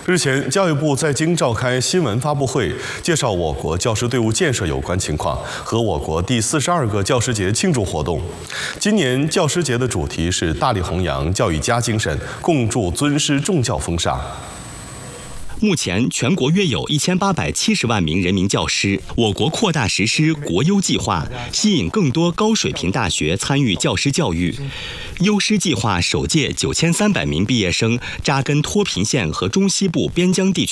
日前，教育部在京召开新闻发布会，介绍我国教师队伍建设有关情况和我国第42个教师节庆祝活动。今年教师节的主题是大力弘扬教育家精神，共筑尊师重教风尚。 目前，全国约有1870万名人民教师。我国扩大实施国优计划，吸引更多高水平大学参与教师教育。优师计划首届9300名毕业生扎根脱贫县和中西部边疆地区。